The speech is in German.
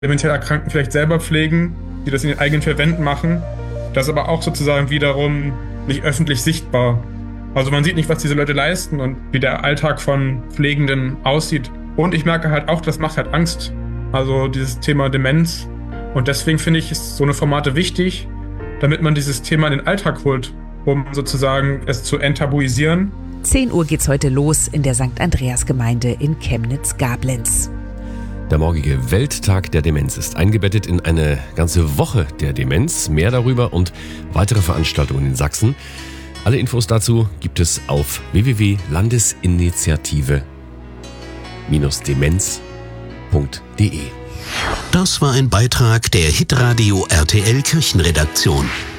demenziell Erkrankten vielleicht selber pflegen, die das in den eigenen vier Wänden machen. Das ist aber auch sozusagen wiederum nicht öffentlich sichtbar. Also man sieht nicht, was diese Leute leisten und wie der Alltag von Pflegenden aussieht. Und ich merke halt auch, das macht halt Angst. Also dieses Thema Demenz. Und deswegen finde ich, ist so eine Formate wichtig, damit man dieses Thema in den Alltag holt, um sozusagen es zu enttabuisieren. 10 Uhr geht's heute los in der St. Andreas-Gemeinde in Chemnitz-Gablenz. Der morgige Welttag der Demenz ist eingebettet in eine ganze Woche der Demenz. Mehr darüber und weitere Veranstaltungen in Sachsen. Alle Infos dazu gibt es auf www.landesinitiative-demenz.de. Das war ein Beitrag der Hitradio RTL Kirchenredaktion.